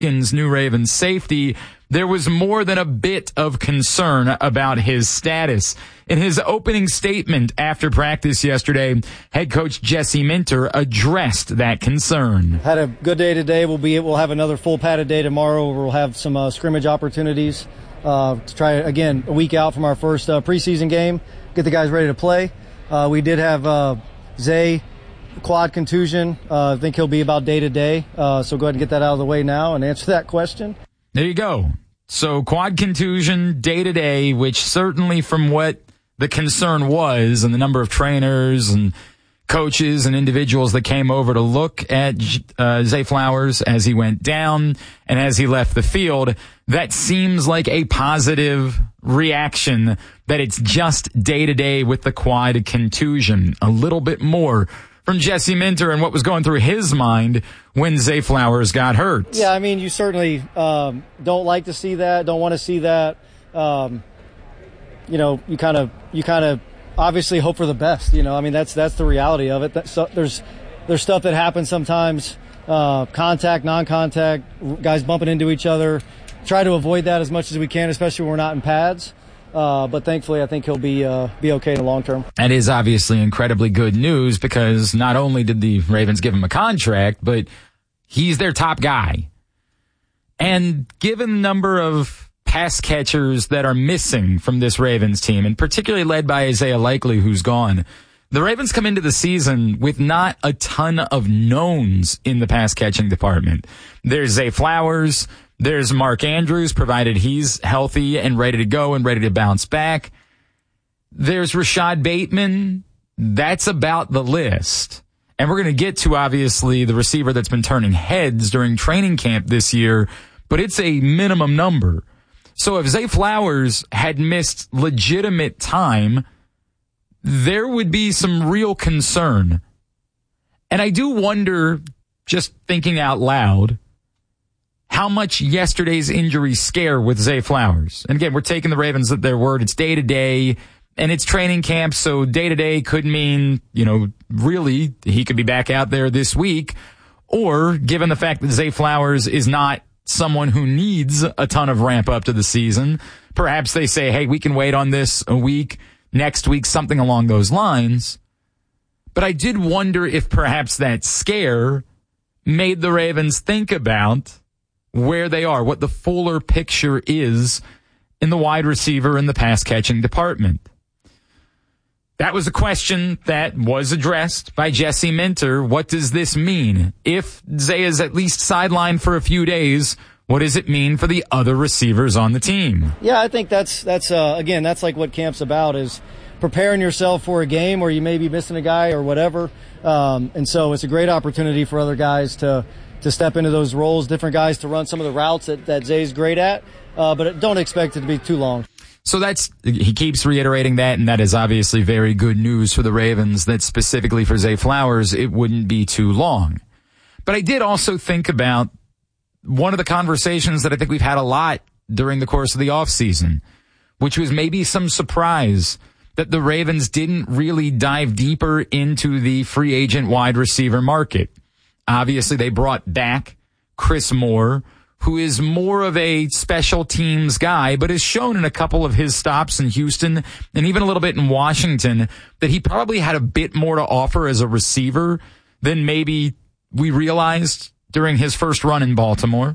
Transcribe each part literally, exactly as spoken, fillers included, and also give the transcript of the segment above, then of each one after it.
Hopkins, new Ravens safety, there was more than a bit of concern about his status. In his opening statement after practice yesterday, head coach Jesse Minter addressed that concern. Had a good day today. We'll be we'll have another full padded day tomorrow. We'll have some uh, scrimmage opportunities uh, to try again a week out from our first uh, preseason game. Get the guys ready to play. Uh, we did have uh, Zay quad contusion. Uh, I think he'll be about day to day. Uh, so go ahead and get that out of the way now and answer that question. There you go. So quad contusion, day to day, which certainly from what the concern was and the number of trainers and coaches and individuals that came over to look at uh, Zay Flowers as he went down and as he left the field, that seems like a positive reaction that it's just day to day with the quad contusion. A little bit more from Jesse Minter and what was going through his mind when Zay Flowers got hurt. Yeah, I mean, you certainly um, don't like to see that, don't want to see that. Um, you know, you kind of, you kind of obviously hope for the best. You know, I mean, that's that's the reality of it. That, so there's there's stuff that happens sometimes, uh, contact, non-contact, guys bumping into each other. Try to avoid that as much as we can, especially when we're not in pads. Uh, but thankfully, I think he'll be uh, be okay in the long term. That is obviously incredibly good news because not only did the Ravens give him a contract, but he's their top guy. And given the number of pass catchers that are missing from this Ravens team, and particularly led by Isaiah Likely, who's gone, the Ravens come into the season with not a ton of knowns in the pass catching department. There's Zay Flowers. There's Mark Andrews, provided he's healthy and ready to go and ready to bounce back. There's Rashad Bateman. That's about the list. And we're going to get to, obviously, the receiver that's been turning heads during training camp this year, but it's a minimum number. So if Zay Flowers had missed legitimate time, there would be some real concern. And I do wonder, just thinking out loud, how much yesterday's injury scare with Zay Flowers. And again, we're taking the Ravens at their word. It's day to day and it's training camp. So day to day could mean, you know, really he could be back out there this week. Or given the fact that Zay Flowers is not someone who needs a ton of ramp up to the season, perhaps they say, hey, we can wait on this a week, next week, something along those lines. But I did wonder if perhaps that scare made the Ravens think about where they are, what the fuller picture is in the wide receiver and the pass catching department. That was a question that was addressed by Jesse Minter. What does this mean? If Zay is at least sidelined for a few days, what does it mean for the other receivers on the team? Yeah, I think that's, that's uh, again, that's like what camp's about, is preparing yourself for a game where you may be missing a guy or whatever. Um, and so it's a great opportunity for other guys to to step into those roles, different guys to run some of the routes that, that Zay's great at, uh, but don't expect it to be too long. So that's, he keeps reiterating that, and that is obviously very good news for the Ravens, that specifically for Zay Flowers, it wouldn't be too long. But I did also think about one of the conversations that I think we've had a lot during the course of the offseason, which was maybe some surprise that the Ravens didn't really dive deeper into the free agent wide receiver market. Obviously, they brought back Chris Moore, who is more of a special teams guy, but has shown in a couple of his stops in Houston and even a little bit in Washington that he probably had a bit more to offer as a receiver than maybe we realized during his first run in Baltimore.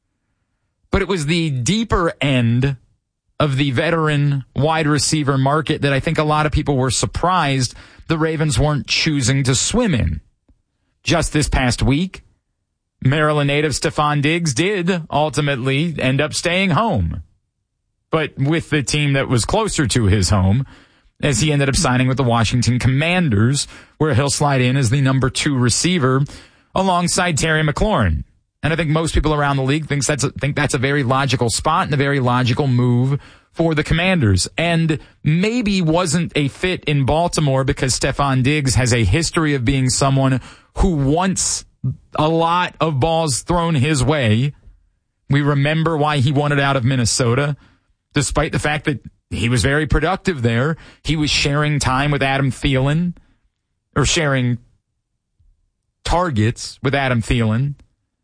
But it was the deeper end of the veteran wide receiver market that I think a lot of people were surprised the Ravens weren't choosing to swim in. Just this past week, Maryland native Stephon Diggs did ultimately end up staying home, but with the team that was closer to his home, as he ended up signing with the Washington Commanders, where he'll slide in as the number two receiver alongside Terry McLaurin. And I think most people around the league thinks that's a, think that's a very logical spot and a very logical move for the Commanders. And maybe wasn't a fit in Baltimore because Stephon Diggs has a history of being someone who wants a lot of balls thrown his way. We remember why he wanted out of Minnesota, despite the fact that he was very productive there. He was sharing time with Adam Thielen, or sharing targets with Adam Thielen.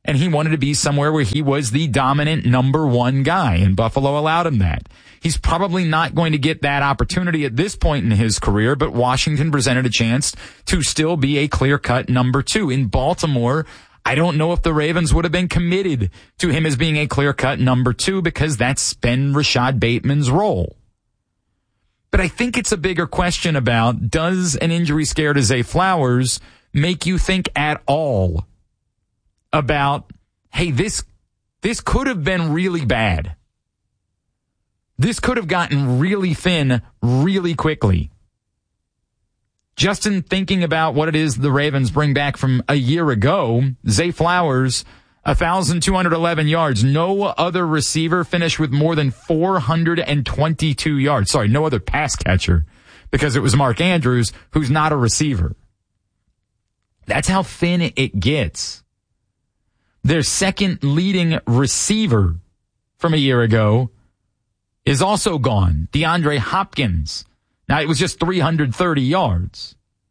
And he wanted to be somewhere where he was the dominant number one guy, and Buffalo allowed him that. He's probably not going to get that opportunity at this point in his career, but Washington presented a chance to still be a clear-cut number two. In Baltimore, I don't know if the Ravens would have been committed to him as being a clear-cut number two because that's been Rashad Bateman's role. But I think it's a bigger question about, does an injury scare to Zay Flowers make you think at all about, hey, this this could have been really bad. This could have gotten really thin really quickly. Just in thinking about what it is the Ravens bring back from a year ago, Zay Flowers, one thousand two hundred eleven yards. No other receiver finished with more than four hundred twenty-two yards. Sorry, no other pass catcher, because it was Mark Andrews, who's not a receiver. That's how thin it gets. Their second leading receiver from a year ago is also gone, DeAndre Hopkins. Now, it was just three hundred thirty yards.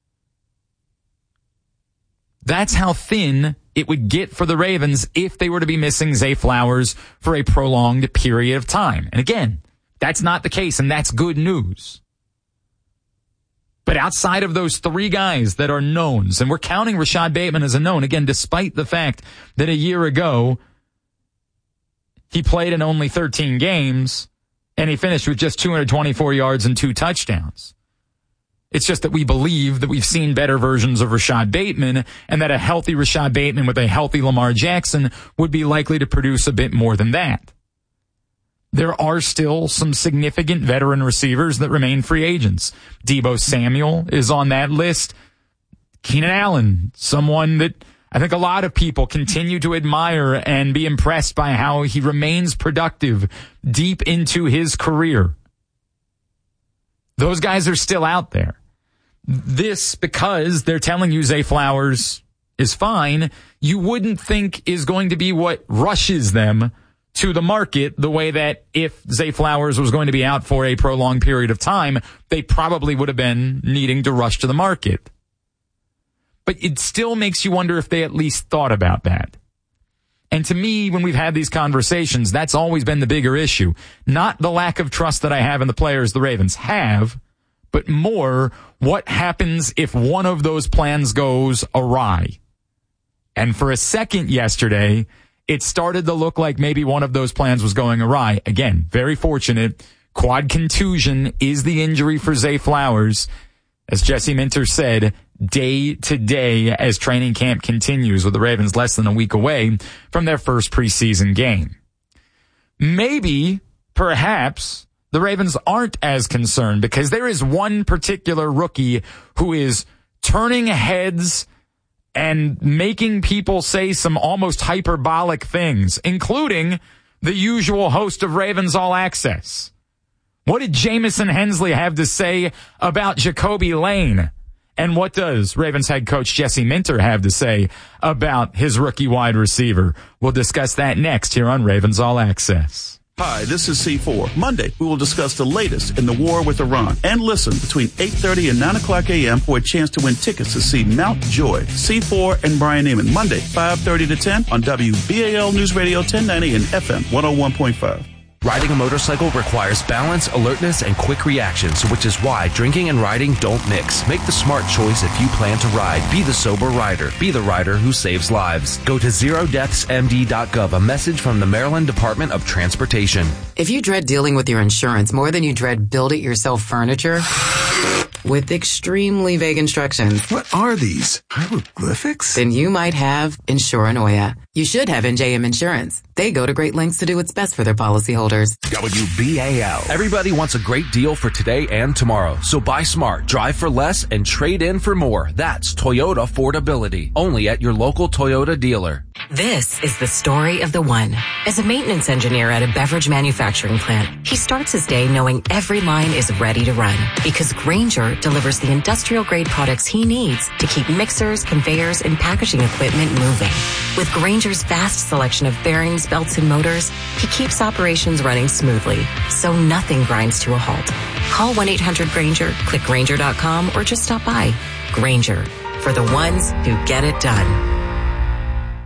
That's how thin it would get for the Ravens if they were to be missing Zay Flowers for a prolonged period of time. And again, that's not the case, and that's good news. But outside of those three guys that are knowns, and we're counting Rashad Bateman as a known, again, despite the fact that a year ago he played in only thirteen games and he finished with just two hundred twenty-four yards and two touchdowns. It's just that we believe that we've seen better versions of Rashad Bateman, and that a healthy Rashad Bateman with a healthy Lamar Jackson would be likely to produce a bit more than that. There are still some significant veteran receivers that remain free agents. Deebo Samuel is on that list. Keenan Allen, someone that I think a lot of people continue to admire and be impressed by how he remains productive deep into his career. Those guys are still out there. This, because they're telling you Zay Flowers is fine, you wouldn't think is going to be what rushes them to the market the way that if Zay Flowers was going to be out for a prolonged period of time, they probably would have been needing to rush to the market. But it still makes you wonder if they at least thought about that. And to me, when we've had these conversations, that's always been the bigger issue. Not the lack of trust that I have in the players the Ravens have, but more what happens if one of those plans goes awry. And for a second yesterday, it started to look like maybe one of those plans was going awry. Again, very fortunate. Quad contusion is the injury for Zay Flowers. As Jesse Minter said, day to day as training camp continues, with the Ravens less than a week away from their first preseason game. Maybe, perhaps, the Ravens aren't as concerned because there is one particular rookie who is turning heads and making people say some almost hyperbolic things, including the usual host of Ravens All Access. What did Jamison Hensley have to say about Jacoby Lane? And what does Ravens head coach Jesse Minter have to say about his rookie wide receiver? We'll discuss that next here on Ravens All Access. Hi, this is C four. Monday, we will discuss the latest in the war with Iran. And listen between eight thirty and nine o'clock a.m. for a chance to win tickets to see Mount Joy, C four, and Brian Neiman. Monday, five thirty to ten on W B A L News Radio ten ninety and F M one oh one point five. Riding a motorcycle requires balance, alertness, and quick reactions, which is why drinking and riding don't mix. Make the smart choice if you plan to ride. Be the sober rider. Be the rider who saves lives. Go to zero deaths M D dot gov, a message from the Maryland Department of Transportation. If you dread dealing with your insurance more than you dread build-it-yourself furniture, with extremely vague instructions. What are these? Hieroglyphics? Then you might have Insuranoia. You should have N J M Insurance. They go to great lengths to do what's best for their policyholders. W B A L. Everybody wants a great deal for today and tomorrow. So buy smart, drive for less, and trade in for more. That's Toyota Affordability. Only at your local Toyota dealer. This is the story of the one. As a maintenance engineer at a beverage manufacturing plant, he starts his day knowing every line is ready to run because Grainger delivers the industrial-grade products he needs to keep mixers, conveyors, and packaging equipment moving. With Grainger's vast selection of bearings, belts, and motors, he keeps operations running smoothly, so nothing grinds to a halt. Call one eight hundred Grainger, click Grainger dot com, or just stop by. Grainger, for the ones who get it done. three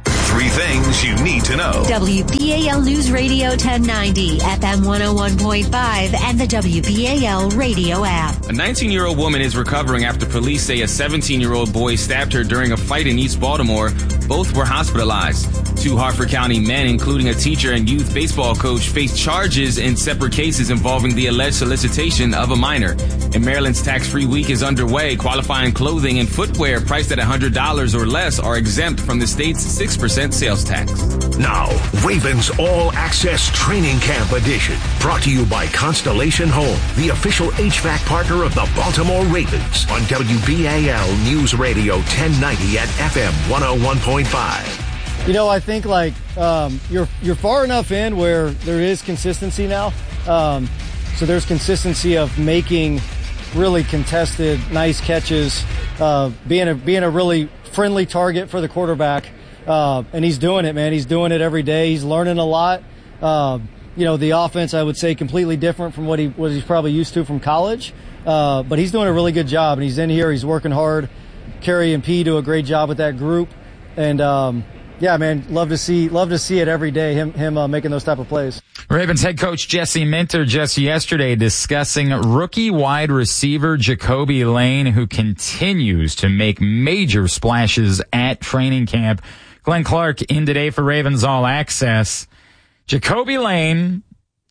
Three things you need to know. W B A L News Radio ten ninety, F M one oh one point five, and the W B A L radio app. A nineteen-year-old woman is recovering after police say a seventeen-year-old boy stabbed her during a fight in East Baltimore. Both were hospitalized. Two Harford County men, including a teacher and youth baseball coach, face charges in separate cases involving the alleged solicitation of a minor. And Maryland's tax-free week is underway. Qualifying clothing and footwear priced at one hundred dollars or less are exempt from the state's six percent sales tax. Now, Ravens All Access Training Camp Edition. Brought to you by Constellation Home, the official H V A C partner of the Baltimore Ravens. On W B A L News Radio ten ninety at F M one oh one point five. You know, I think like um, you're you're far enough in where there is consistency now. Um, so there's consistency of making really contested, nice catches, uh, being a being a really friendly target for the quarterback. Uh, and he's doing it, man. He's doing it every day. He's learning a lot. Uh, you know, the offense, I would say, completely different from what he what he's probably used to from college. Uh, but he's doing a really good job, and he's in here. He's working hard. Kerry and P do a great job with that group, and um, yeah, man, love to see love to see it every day. Him him uh, making those type of plays. Ravens head coach Jesse Minter just yesterday discussing rookie wide receiver Jacoby Lane, who continues to make major splashes at training camp. Glenn Clark in today for Ravens All Access. Jacoby Lane,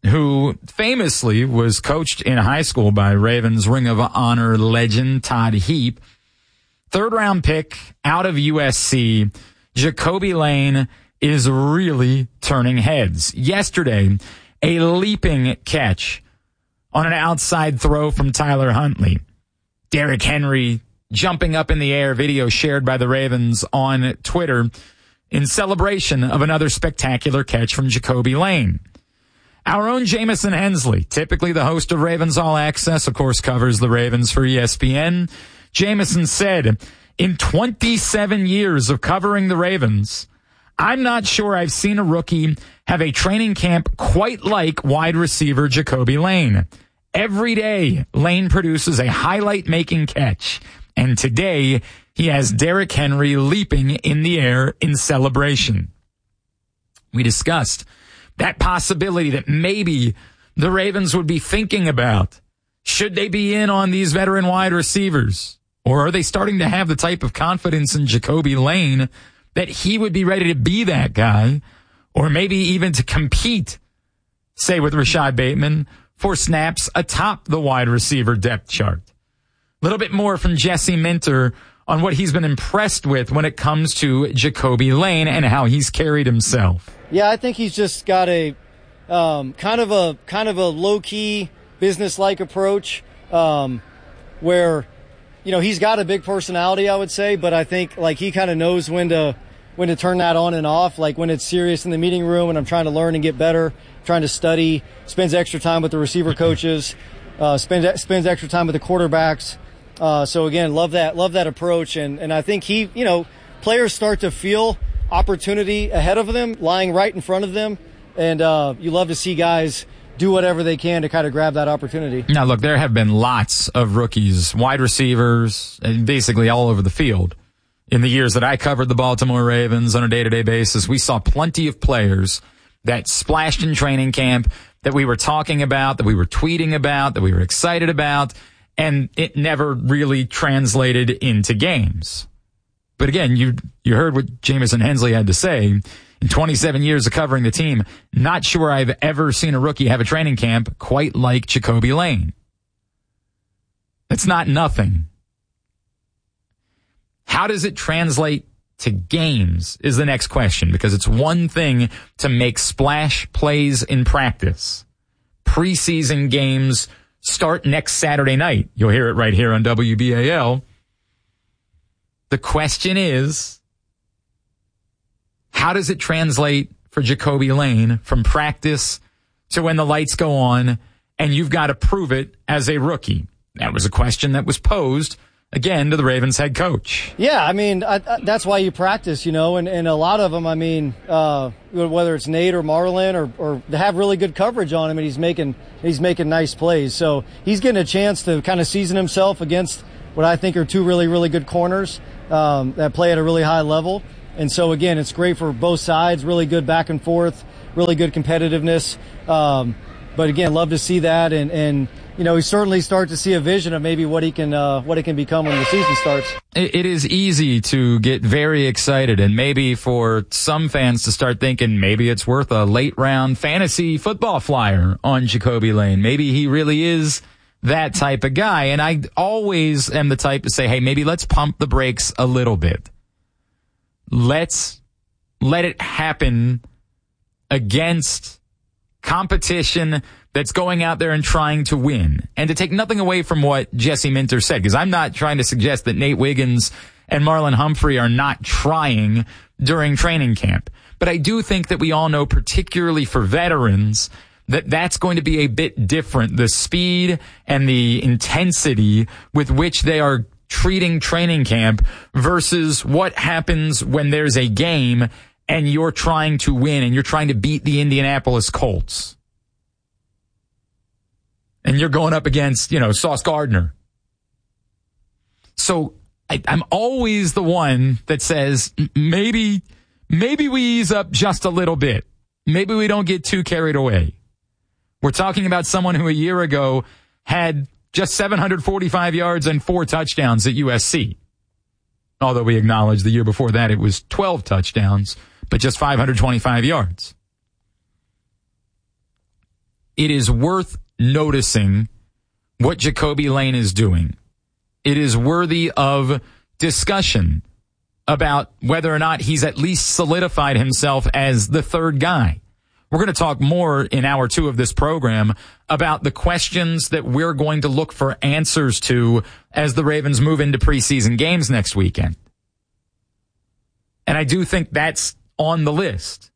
who famously was coached in high school by Ravens Ring of Honor legend Todd Heap. Third round pick out of U S C. Jacoby Lane is really turning heads. Yesterday, a leaping catch on an outside throw from Tyler Huntley. Derrick Henry jumping up in the air, video shared by the Ravens on Twitter in celebration of another spectacular catch from Jacoby Lane. Our own Jamison Hensley, typically the host of Ravens All Access, of course covers the Ravens for E S P N. Jamison said, in twenty-seven years of covering the Ravens, I'm not sure I've seen a rookie have a training camp quite like wide receiver Jacoby Lane. Every day, Lane produces a highlight-making catch, and today he has Derrick Henry leaping in the air in celebration. We discussed that possibility that maybe the Ravens would be thinking about, should they be in on these veteran wide receivers? Or are they starting to have the type of confidence in Jacoby Lane that he would be ready to be that guy, or maybe even to compete, say with Rashad Bateman, for snaps atop the wide receiver depth chart? A little bit more from Jesse Minter on what he's been impressed with when it comes to Jacoby Lane and how he's carried himself. Yeah, I think he's just got a um, kind of a kind of a low-key, business-like approach um, where, you know, he's got a big personality, I would say, but I think like he kind of knows when to when to turn that on and off, like when it's serious in the meeting room and I'm trying to learn and get better, trying to study, spends extra time with the receiver coaches, uh, spends spends extra time with the quarterbacks. Uh, so again, love that love that approach, and and I think he, you know, players start to feel opportunity ahead of them, lying right in front of them, and uh, you love to see guys do whatever they can to kind of grab that opportunity. Now, look, there have been lots of rookies, wide receivers, and basically all over the field. In the years that I covered the Baltimore Ravens on a day-to-day basis, we saw plenty of players that splashed in training camp, that we were talking about, that we were tweeting about, that we were excited about, and it never really translated into games. But again, you you heard what Jamison Hensley had to say. In twenty-seven years of covering the team, not sure I've ever seen a rookie have a training camp quite like Jacoby Lane. That's not nothing. How does it translate to games is the next question, because it's one thing to make splash plays in practice. Preseason games start next Saturday night. You'll hear it right here on W B A L. The question is, how does it translate for Jacoby Lane from practice to when the lights go on and you've got to prove it as a rookie? That was a question that was posed, again, to the Ravens head coach. Yeah, I mean, I, I, that's why you practice, you know, and, and a lot of them, I mean, uh, whether it's Nate or Marlon, or, or they have really good coverage on him, and he's making he's making nice plays. So he's getting a chance to kind of season himself against what I think are two really, really good corners um, that play at a really high level. and so, again, it's great for both sides, really good back and forth, really good competitiveness. Um, but, again, love to see that. And, and you know, we certainly start to see a vision of maybe what he can uh, what he can become when the season starts. It, it is easy to get very excited, and maybe for some fans to start thinking maybe it's worth a late-round fantasy football flyer on Jacoby Lane. Maybe he really is that type of guy. And I always am the type to say, hey, maybe let's pump the brakes a little bit. Let's let it happen against competition that's going out there and trying to win. And to take nothing away from what Jesse Minter said, because I'm not trying to suggest that Nate Wiggins and Marlon Humphrey are not trying during training camp. But I do think that we all know, particularly for veterans, that that's going to be a bit different. The speed and the intensity with which they are treating training camp versus what happens when there's a game and you're trying to win and you're trying to beat the Indianapolis Colts. And you're going up against, you know, Sauce Gardner. So I, I'm always the one that says, maybe, maybe we ease up just a little bit. Maybe we don't get too carried away. We're talking about someone who a year ago had just seven hundred forty-five yards and four touchdowns at U S C. Although we acknowledge the year before that it was twelve touchdowns, but just five hundred twenty-five yards. It is worth noticing what Jacoby Lane is doing. It is worthy of discussion about whether or not he's at least solidified himself as the third guy. We're going to talk more in hour two of this program about the questions that we're going to look for answers to as the Ravens move into preseason games next weekend. And I do think that's on the list.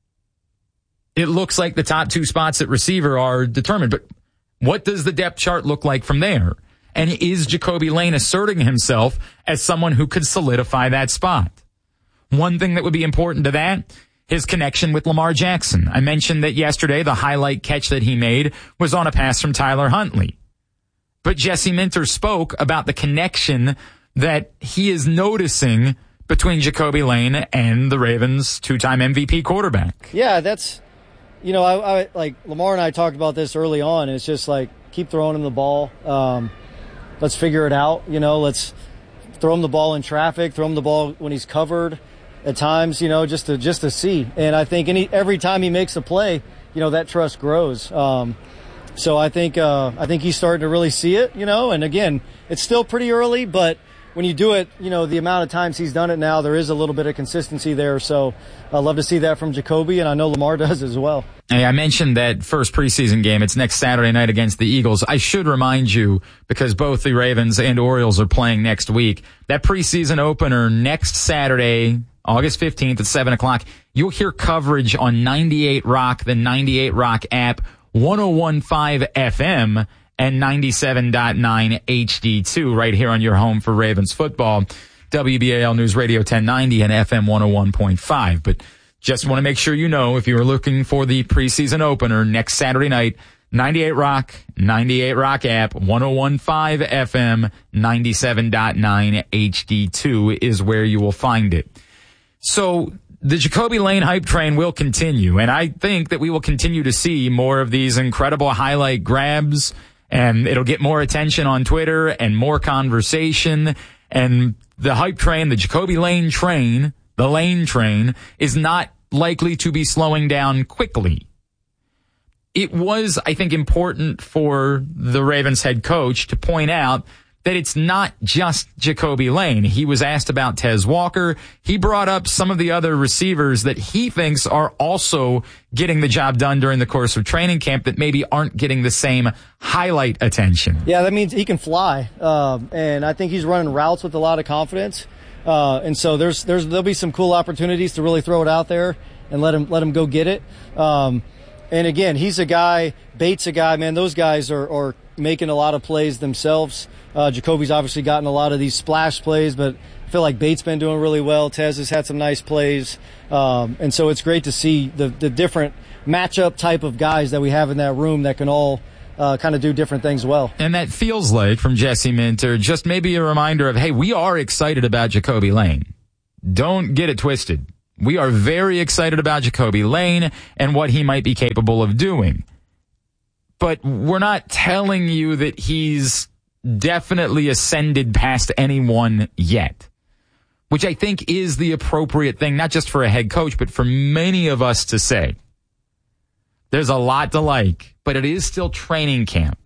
It looks like the top two spots at receiver are determined, but what does the depth chart look like from there? And is Jacoby Lane asserting himself as someone who could solidify that spot? One thing that would be important to that, his connection with Lamar Jackson. I mentioned that yesterday the highlight catch that he made was on a pass from Tyler Huntley. But Jesse Minter spoke about the connection that he is noticing between Jacoby Lane and the Ravens' two-time M V P quarterback. Yeah, that's, you know, I, I like Lamar and I talked about this early on. It's just like, keep throwing him the ball. Um, let's figure it out. You know, let's throw him the ball in traffic, throw him the ball when he's covered. At times, you know, just to just to see. And I think any every time he makes a play, you know, that trust grows. Um, so I think uh, I think he's starting to really see it, you know. And again, it's still pretty early, but when you do it, you know, the amount of times he's done it now, there is a little bit of consistency there. So I love to see that from Jacoby, and I know Lamar does as well. Hey, I mentioned that first preseason game. It's next Saturday night against the Eagles. I should remind you, because both the Ravens and Orioles are playing next week, that preseason opener next Saturday, August fifteenth at seven o'clock, you'll hear coverage on ninety-eight Rock, the ninety-eight Rock app, one oh one point five F M, and ninety-seven point nine H D two right here on your home for Ravens football, W B A L News Radio ten ninety and F M one oh one point five. But just want to make sure you know, if you're looking for the preseason opener next Saturday night, ninety-eight Rock, ninety-eight Rock app, one oh one point five F M, ninety-seven point nine H D two is where you will find it. So the Jacoby Lane hype train will continue, and I think that we will continue to see more of these incredible highlight grabs, and it'll get more attention on Twitter and more conversation. And the hype train, the Jacoby Lane train, the Lane train, is not likely to be slowing down quickly. It was, I think, important for the Ravens head coach to point out that it's not just Jacoby Lane. He was asked about Tez Walker. He brought up some of the other receivers that he thinks are also getting the job done during the course of training camp that maybe aren't getting the same highlight attention. Yeah, that means he can fly. Um, and I think he's running routes with a lot of confidence. Uh, and so there's, there's, there'll be some cool opportunities to really throw it out there and let him, let him go get it. Um, and again, he's a guy, Bates a guy, man, those guys are, are making a lot of plays themselves. Uh, Jacoby's obviously gotten a lot of these splash plays, but I feel like Bates been doing really well. Tez has had some nice plays. Um, and so it's great to see the, the different matchup type of guys that we have in that room that can all uh, kind of do different things well. And that feels like, from Jesse Minter, just maybe a reminder of, hey, we are excited about Jacoby Lane. Don't get it twisted. We are very excited about Jacoby Lane and what he might be capable of doing. But we're not telling you that he's definitely ascended past anyone yet, which I think is the appropriate thing, not just for a head coach, but for many of us to say. There's a lot to like, but it is still training camp.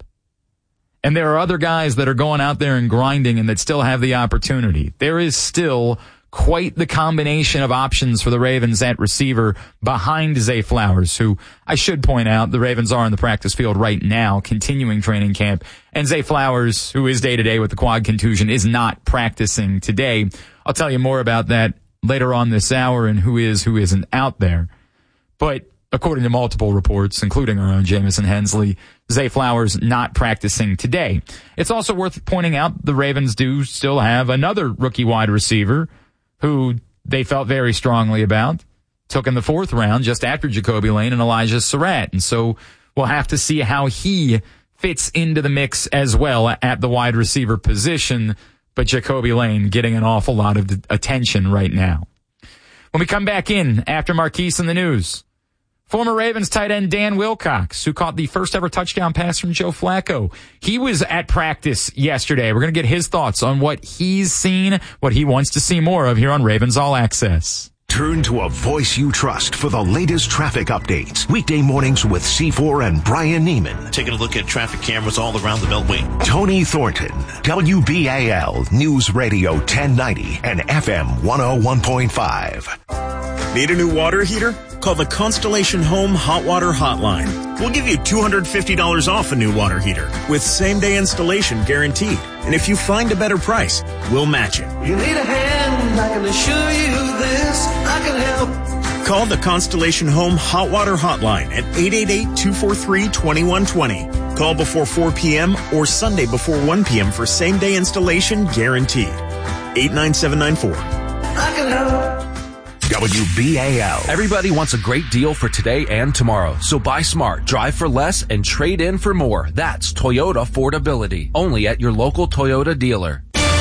And there are other guys that are going out there and grinding and that still have the opportunity. There is still quite the combination of options for the Ravens at receiver behind Zay Flowers, who I should point out the Ravens are in the practice field right now, continuing training camp. And Zay Flowers, who is day-to-day with the quad contusion, is not practicing today. I'll tell you more about that later on this hour and who is, who isn't out there. But according to multiple reports, including our own Jamison Hensley, Zay Flowers not practicing today. It's also worth pointing out the Ravens do still have another rookie wide receiver who they felt very strongly about, took in the fourth round just after Jacoby Lane and Elijah Surratt. And so we'll have to see how he fits into the mix as well at the wide receiver position. But Jacoby Lane getting an awful lot of attention right now. When we come back in after Marquise in the news, former Ravens tight end Dan Wilcox, who caught the first ever touchdown pass from Joe Flacco. He was at practice yesterday. We're going to get his thoughts on what he's seen, what he wants to see more of here on Ravens All Access. Turn to a voice you trust for the latest traffic updates. Weekday mornings with C four and Brian Neiman. Taking a look at traffic cameras all around the Beltway. Tony Thornton, W B A L News Radio ten ninety and F M one oh one point five. Need a new water heater? Call the Constellation Home Hot Water Hotline. We'll give you two hundred fifty dollars off a new water heater with same-day installation guaranteed. And if you find a better price, we'll match it. You need a hand, I can assure you this, I can help. Call the Constellation Home Hot Water Hotline at eight eight eight, two four three, two one two zero. Call before four p.m. or Sunday before one p.m. for same-day installation guaranteed. eight nine seven nine four. I can help. W B A L. Everybody wants a great deal for today and tomorrow. So buy smart, drive for less, and trade in for more. That's Toyota Affordability. Only at your local Toyota dealer.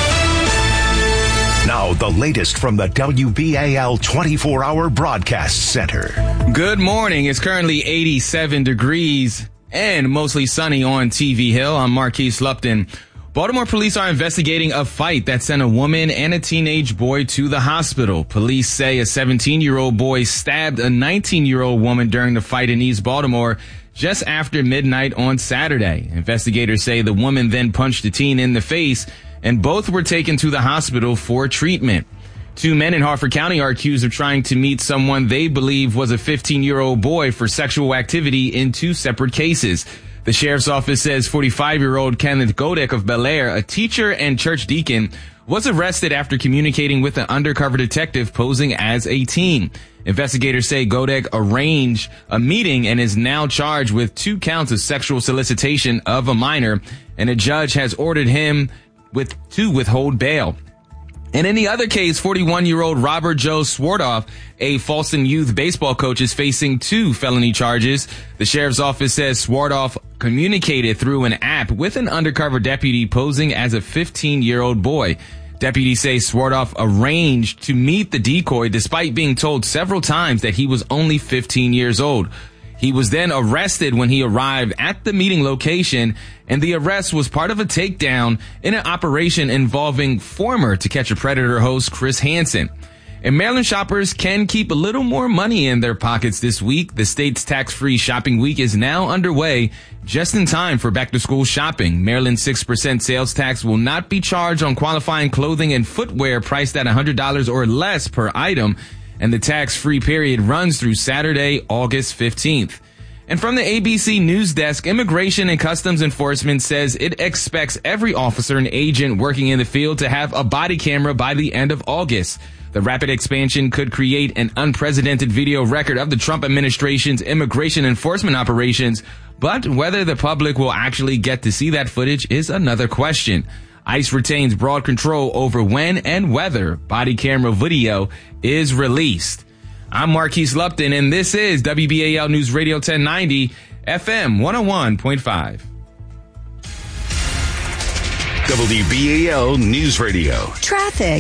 Now, the latest from the W B A L twenty-four hour Broadcast Center. Good morning. It's currently eighty-seven degrees and mostly sunny on T V Hill. I'm Marquise Lupton. Baltimore police are investigating a fight that sent a woman and a teenage boy to the hospital. Police say a seventeen-year-old boy stabbed a nineteen-year-old woman during the fight in East Baltimore just after midnight on Saturday. Investigators say the woman then punched the teen in the face, and both were taken to the hospital for treatment. Two men in Harford County are accused of trying to meet someone they believe was a fifteen-year-old boy for sexual activity in two separate cases. The sheriff's office says forty-five-year-old Kenneth Godek of Bel Air, a teacher and church deacon, was arrested after communicating with an undercover detective posing as a teen. Investigators say Godek arranged a meeting and is now charged with two counts of sexual solicitation of a minor, and a judge has ordered him with to withhold bail. And in the other case, forty-one-year-old Robert Joe Swartoff, a Falston youth baseball coach, is facing two felony charges. The sheriff's office says Swartoff communicated through an app with an undercover deputy posing as a fifteen-year-old boy. Deputies say Swartoff arranged to meet the decoy despite being told several times that he was only fifteen years old. He was then arrested when he arrived at the meeting location, and the arrest was part of a takedown in an operation involving former To Catch a Predator host Chris Hansen. And Maryland shoppers can keep a little more money in their pockets this week. The state's tax-free shopping week is now underway, just in time for back-to-school shopping. Maryland's six percent sales tax will not be charged on qualifying clothing and footwear priced at one hundred dollars or less per item, and the tax-free period runs through Saturday, August fifteenth. And from the A B C News Desk, Immigration and Customs Enforcement says it expects every officer and agent working in the field to have a body camera by the end of August. The rapid expansion could create an unprecedented video record of the Trump administration's immigration enforcement operations, but whether the public will actually get to see that footage is another question. ICE retains broad control over when and whether body camera video is released. I'm Marquise Lupton, and this is W B A L News Radio ten ninety, F M one oh one point five. W B A L News Radio. Traffic.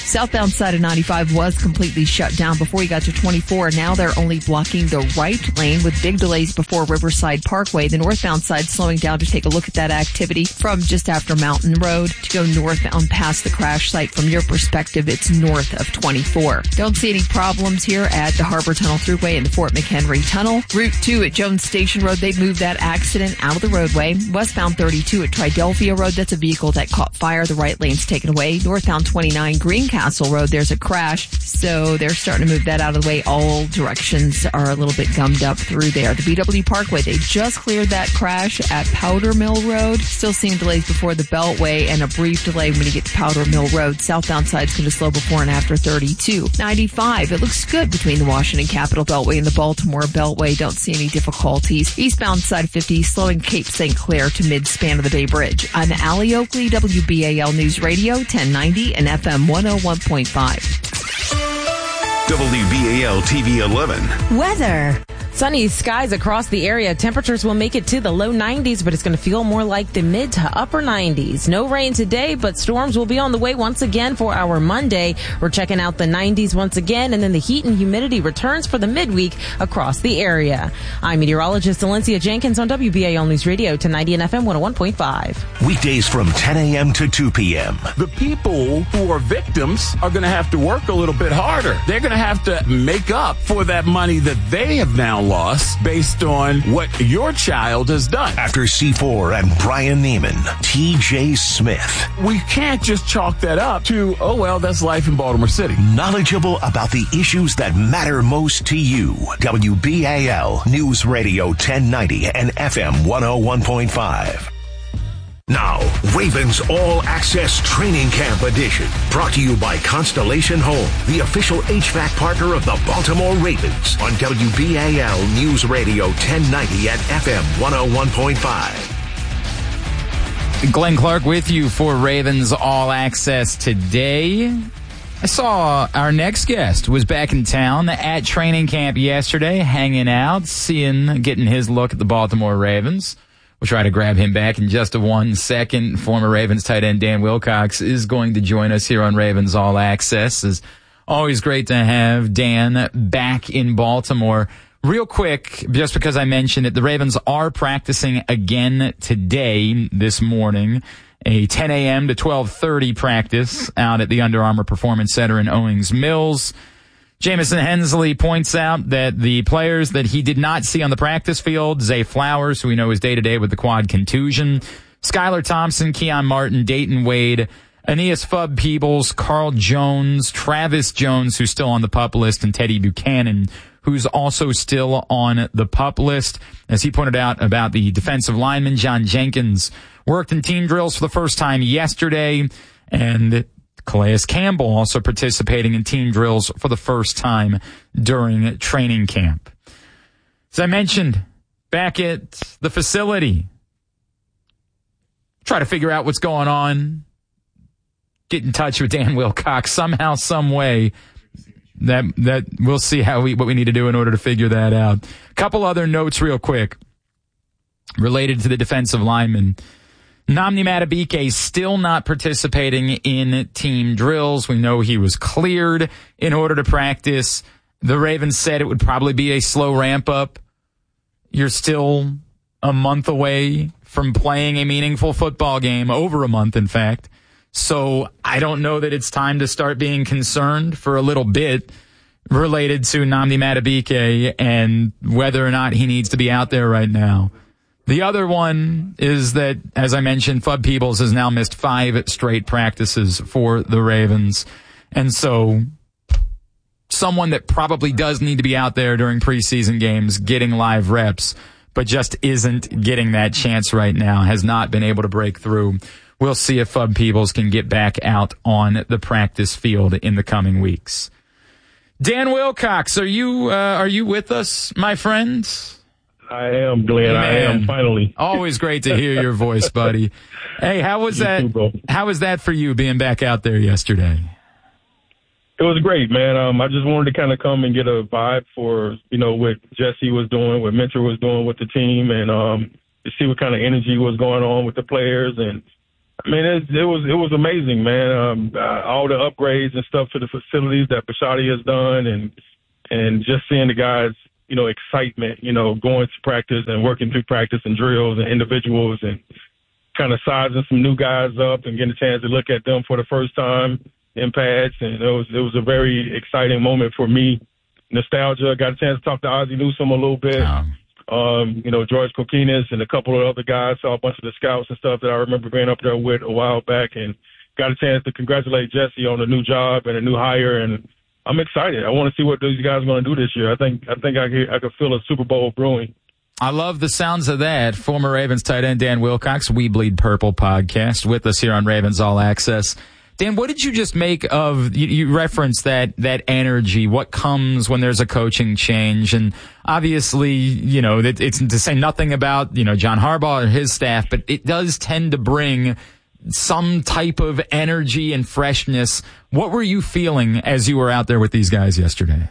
Southbound side of ninety-five was completely shut down before you got to twenty-four. Now they're only blocking the right lane with big delays before Riverside Parkway. The northbound side slowing down to take a look at that activity from just after Mountain Road to go northbound past the crash site. From your perspective, it's north of twenty-four. Don't see any problems here at the Harbor Tunnel Thruway and the Fort McHenry Tunnel. Route two at Jones Station Road, they've moved that accident out of the roadway. Westbound thirty-two at Tridelphia Road, that's a vehicle that caught fire. The right lane's taken away. Northbound twenty-nine Greencastle Road, there's a crash. So they're starting to move that out of the way. All directions are a little bit gummed up through there. The B W Parkway, they just cleared that crash at Powder Mill Road. Still seeing delays before the Beltway and a brief delay when you get to Powder Mill Road. Southbound side's going to slow before and after thirty-two. ninety-five, it looks good between the Washington Capitol Beltway and the Baltimore Beltway. Don't see any difficulties. Eastbound side fifty, slowing Cape Saint Clair to mid-span of the Bay Bridge. I'm Allie Oakley, W B A L News Radio, ten ninety and F M one oh one point five. W B A L T V eleven. Weather. Sunny skies across the area. Temperatures will make it to the low nineties, but it's going to feel more like the mid to upper nineties. No rain today, but storms will be on the way once again for our Monday. We're checking out the nineties once again, and then the heat and humidity returns for the midweek across the area. I'm meteorologist Valencia Jenkins on W B A L News Radio, ten ninety and F M one oh one point five. Weekdays from ten a.m. to two p.m. The people who are victims are going to have to work a little bit harder. They're going to have to make up for that money that they have now lost based on what your child has done. After C four and Brian Neiman, T J Smith. We can't just chalk that up to, oh, well, that's life in Baltimore City. Knowledgeable about the issues that matter most to you. W B A L News Radio ten ninety and F M one oh one point five. Now, Ravens All Access Training Camp Edition. Brought to you by Constellation Home, the official H V A C partner of the Baltimore Ravens. On W B A L News Radio ten ninety and F M one oh one point five. Glenn Clark with you for Ravens All Access today. I saw our next guest was back in town at training camp yesterday, hanging out, seeing, getting his look at the Baltimore Ravens. We'll try to grab him back in just a one second. Former Ravens tight end Dan Wilcox is going to join us here on Ravens All Access. It's always great to have Dan back in Baltimore. Real quick, just because I mentioned it, the Ravens are practicing again today, this morning. A ten a.m. to twelve thirty practice out at the Under Armour Performance Center in Owings Mills. Jamison Hensley points out that the players that he did not see on the practice field, Zay Flowers, who we know is day-to-day with the quad contusion, Skylar Thompson, Keon Martin, Dayton Wade, Aeneas Fubb-Peebles, Carl Jones, Travis Jones, who's still on the PUP list, and Teddy Buchanan, who's also still on the PUP list. As he pointed out about the defensive lineman, John Jenkins, worked in team drills for the first time yesterday, and Calais Campbell also participating in team drills for the first time during training camp. As I mentioned, back at the facility, try to figure out what's going on, get in touch with Dan Wilcox somehow, some way. That that we'll see how we what we need to do in order to figure that out. A couple other notes real quick related to the defensive lineman. Nnamdi Madubuike still not participating in team drills. We know he was cleared in order to practice. The Ravens said it would probably be a slow ramp up. You're still a month away from playing a meaningful football game, over a month, in fact. So I don't know that it's time to start being concerned for a little bit related to Nnamdi Madubuike and whether or not he needs to be out there right now. The other one is that, as I mentioned, Fubb-Peebles has now missed five straight practices for the Ravens. And so someone that probably does need to be out there during preseason games getting live reps, but just isn't getting that chance right now, has not been able to break through. We'll see if Fubb-Peebles can get back out on the practice field in the coming weeks. Dan Wilcox, are you uh, are you with us, my friend? I am, Glenn. Man, I am, finally. Always great to hear your voice, buddy. Hey, how was you that? Too, how was that for you being back out there yesterday? It was great, man. Um, I just wanted to kind of come and get a vibe for, you know, what Jesse was doing, what Mentor was doing with the team, and um, to see what kind of energy was going on with the players. And I mean, it, it was it was amazing, man. Um, uh, all the upgrades and stuff to the facilities that Bisciotti has done, and and just seeing the guys, you know, excitement, you know, going to practice and working through practice and drills and individuals, and kind of sizing some new guys up and getting a chance to look at them for the first time in pads. And it was it was a very exciting moment for me. Nostalgia. Got a chance to talk to Ozzie Newsome a little bit. Um, Um, you know, George Kokinis and a couple of other guys, saw a bunch of the scouts and stuff that I remember being up there with a while back, and got a chance to congratulate Jesse on the new job and a new hire. And I'm excited. I want to see what these guys are going to do this year. I think I think I could, I could feel a Super Bowl brewing. I love the sounds of that. Former Ravens tight end Dan Wilcox, We Bleed Purple podcast, with us here on Ravens All Access. Dan, what did you just make of, you, you referenced that, that energy, what comes when there's a coaching change? And obviously, you know, it, it's to say nothing about, you know, John Harbaugh or his staff, but it does tend to bring some type of energy and freshness. What were you feeling as you were out there with these guys yesterday?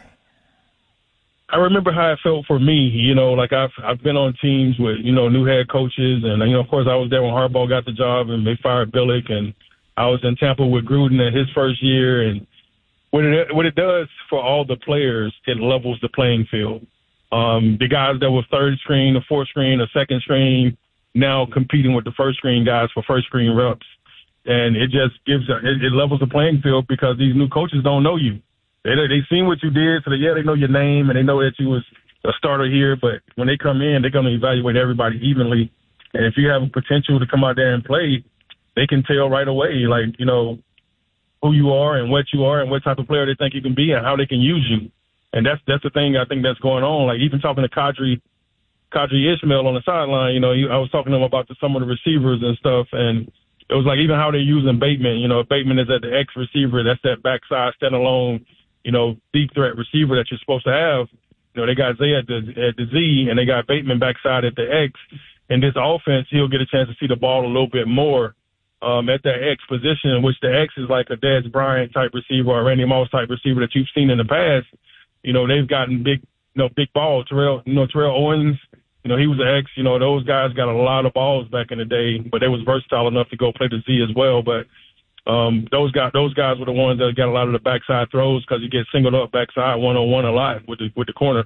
I remember how it felt for me. You know, like I've, I've been on teams with, you know, new head coaches. And, you know, of course I was there when Harbaugh got the job and they fired Billick, and I was in Tampa with Gruden in his first year, and what it what it does for all the players, it levels the playing field. Um, the guys that were third screen, or fourth screen, or second screen, now competing with the first screen guys for first screen reps, and it just gives a, it, it levels the playing field because these new coaches don't know you. They they seen what you did, so they, yeah, they know your name and they know that you was a starter here. But when they come in, they're going to evaluate everybody evenly, and if you have a potential to come out there and play, they can tell right away, like, you know, who you are and what you are and what type of player they think you can be and how they can use you. And that's that's the thing I think that's going on. Like, even talking to Kadri, Kadri Ishmael on the sideline, you know, he, I was talking to him about the, some of the receivers and stuff, and it was like even how they're using Bateman. You know, Bateman is at the X receiver. That's that backside, standalone, you know, deep threat receiver that you're supposed to have. You know, they got Zay at the, at the Z, and they got Bateman backside at the X. In this offense, he'll get a chance to see the ball a little bit more. Um, at that X position, in which the X is like a Dez Bryant type receiver or a Randy Moss type receiver that you've seen in the past. You know, they've gotten big, you know, big balls. Terrell, you know, Terrell Owens, you know, he was an X. You know, those guys got a lot of balls back in the day, but they was versatile enough to go play the Z as well. But um, those guys, those guys were the ones that got a lot of the backside throws because you get singled up backside one on one a lot with the with the corner.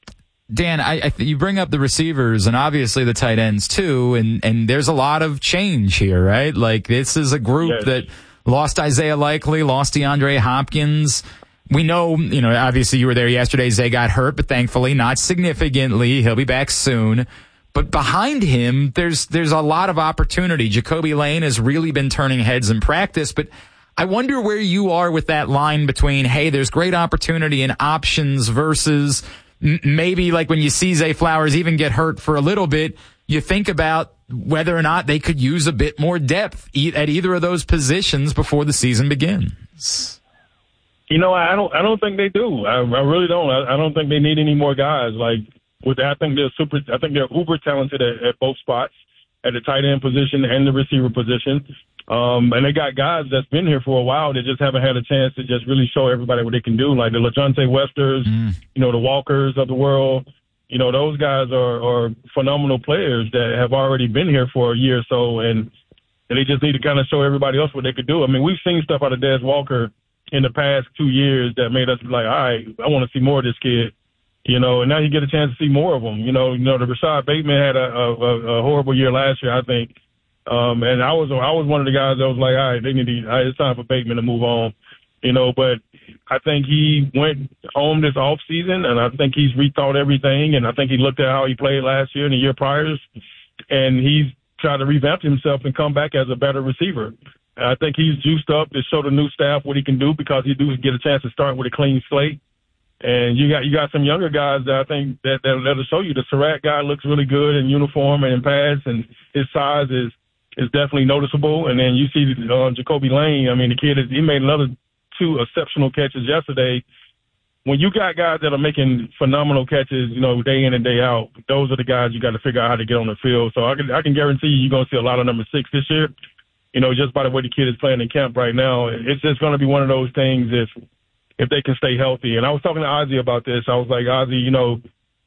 Dan, I, I th- you bring up the receivers and obviously the tight ends too, and, and there's a lot of change here, right? Like, this is a group yes. that lost Isaiah Likely, lost DeAndre Hopkins. We know, you know, obviously you were there yesterday. Zay got hurt, but thankfully not significantly. He'll be back soon. But behind him, there's there's a lot of opportunity. Jacoby Lane has really been turning heads in practice, but I wonder where you are with that line between, hey, there's great opportunity and options versus maybe like when you see Zay Flowers even get hurt for a little bit, you think about whether or not they could use a bit more depth at either of those positions before the season begins. You know, I don't, I don't think they do. I, I really don't. I, I don't think they need any more guys. Like, with that, I think they're super. I think they're uber talented at, at both spots, at the tight end position and the receiver position. Um, and they got guys that's been here for a while that just haven't had a chance to just really show everybody what they can do, like the LaJohntay Websters, mm. you know, the Walkers of the world. You know, those guys are, are phenomenal players that have already been here for a year or so, and, and they just need to kind of show everybody else what they could do. I mean, we've seen stuff out of Des Walker in the past two years that made us be like, all right, I want to see more of this kid. You know, and now you get a chance to see more of them. You know, you know, the Rashad Bateman had a, a, a horrible year last year, I think. Um, and I was I was one of the guys that was like, all right, they need to, all right, it's time for Bateman to move on, you know. But I think he went home this off season, and I think he's rethought everything, and I think he looked at how he played last year and the year prior, and he's tried to revamp himself and come back as a better receiver. And I think he's juiced up to show the new staff what he can do because he do get a chance to start with a clean slate. And you got you got some younger guys that I think that that that'll show you. The Surratt guy looks really good in uniform and in pads, and his size is is definitely noticeable. And then you see uh, Jacoby Lane. I mean, the kid is, he made another two exceptional catches yesterday. When you got guys that are making phenomenal catches, you know, day in and day out, those are the guys you got to figure out how to get on the field. So I can I can guarantee you, you're gonna see a lot of number six this year. You know, just by the way the kid is playing in camp right now, it's just gonna be one of those things if. if they can stay healthy. And I was talking to Ozzie about this. I was like, Ozzie, you know,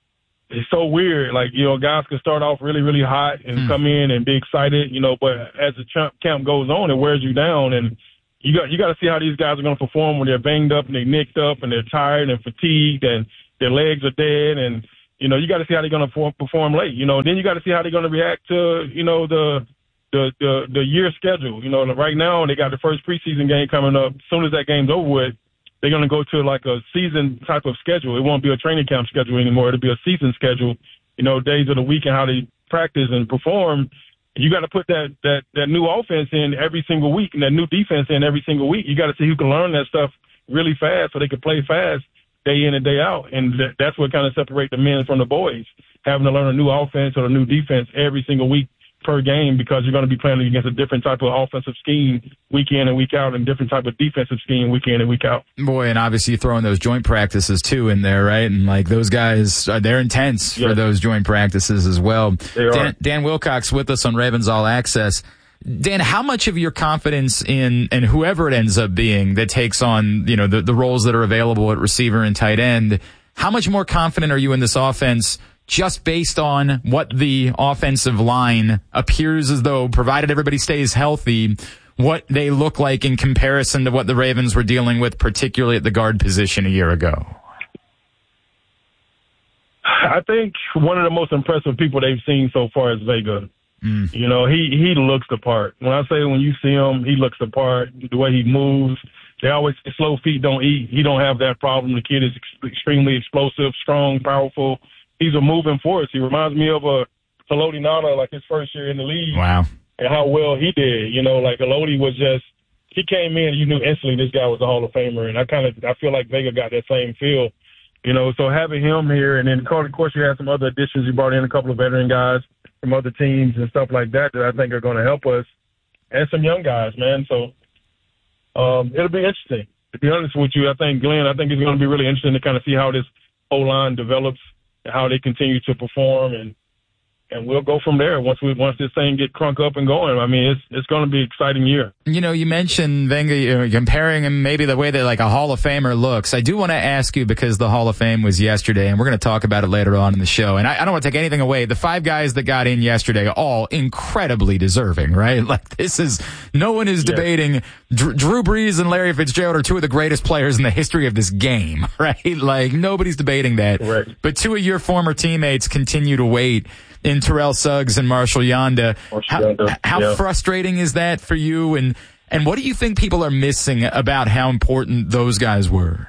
it's so weird. Like, you know, guys can start off really, really hot and mm. come in and be excited, you know, but as the camp goes on, it wears you down. And you got you got to see how these guys are going to perform when they're banged up and they're nicked up and they're tired and fatigued and their legs are dead. And, you know, you got to see how they're going to perform late, you know. Then you got to see how they're going to react to, you know, the, the, the, the year schedule. You know, right now they got the first preseason game coming up. As soon as that game's over with, they're going to go to like a season type of schedule. It won't be a training camp schedule anymore. It'll be a season schedule, you know, days of the week and how they practice and perform. You got to put that, that, that new offense in every single week and that new defense in every single week. You got to see who can learn that stuff really fast so they can play fast day in and day out. And th- that's what kind of separates the men from the boys, having to learn a new offense or a new defense every single week per game, because you're going to be playing against a different type of offensive scheme week in and week out and different type of defensive scheme week in and week out. Boy, and obviously you throw in those joint practices too in there, right? And like those guys, uh, they're intense yeah. for those joint practices as well. They are. Dan, Dan Wilcox with us on Ravens All Access. Dan, how much of your confidence in, and whoever it ends up being that takes on, you know, the, the roles that are available at receiver and tight end, how much more confident are you in this offense just based on what the offensive line appears as though, provided everybody stays healthy, what they look like in comparison to what the Ravens were dealing with, particularly at the guard position a year ago? I think one of the most impressive people they've seen so far is Vega. Mm. You know, he, he looks the part. When I say when you see him, he looks the part, the way he moves. They always say slow feet don't eat. He don't have that problem. The kid is ex- extremely explosive, strong, powerful. He's a moving force. He reminds me of a Haloti Ngata, like his first year in the league. Wow. And how well he did. You know, like Haloti was just, he came in and you knew instantly this guy was a Hall of Famer. And I kind of, I feel like Vega got that same feel. You know, so having him here, and then of course you have some other additions. You brought in a couple of veteran guys from other teams and stuff like that that I think are going to help us. And some young guys, man. So um, it'll be interesting. To be honest with you, I think, Glenn, I think it's going to be really interesting to kind of see how this O-line develops, how they continue to perform, and and we'll go from there once we once this thing get crunk up and going. I mean, it's it's going to be an exciting year. You know, you mentioned Venga, you know, comparing him maybe the way that like a Hall of Famer looks. I do want to ask you, because the Hall of Fame was yesterday, and we're going to talk about it later on in the show. And I, I don't want to take anything away. The five guys that got in yesterday, all incredibly deserving, right? Like this is no one is yeah. debating. Drew, Drew Brees and Larry Fitzgerald are two of the greatest players in the history of this game, right? Like nobody's debating that. Right. But two of your former teammates continue to wait in Terrell Suggs and Marshall Yanda. Marshall Yanda. How, how yeah. frustrating is that for you? And, and what do you think people are missing about how important those guys were?